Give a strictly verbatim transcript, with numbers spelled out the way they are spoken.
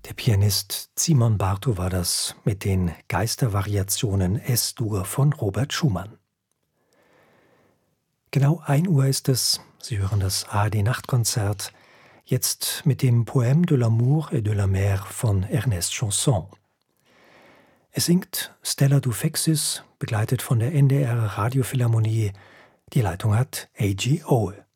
Der Pianist Simon Bartow war das mit den Geistervariationen Es-Dur von Robert Schumann. Genau ein Uhr ist es. Sie hören das A R D-Nachtkonzert, jetzt mit dem Poème de l'amour et de la mer von Ernest Chausson. Es singt Stella Dufexis, begleitet von der N D R Radiophilharmonie. Die Leitung hat A G Ohl.